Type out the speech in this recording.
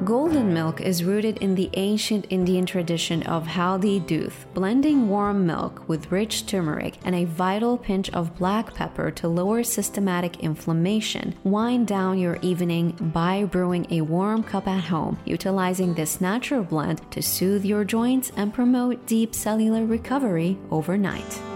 Golden milk is rooted in the ancient Indian tradition of haldi doodh, blending warm milk with rich turmeric and a vital pinch of black pepper to lower systematic inflammation. Wind down your evening by brewing a warm cup at home, utilizing this natural blend to soothe your joints and promote deep cellular recovery overnight.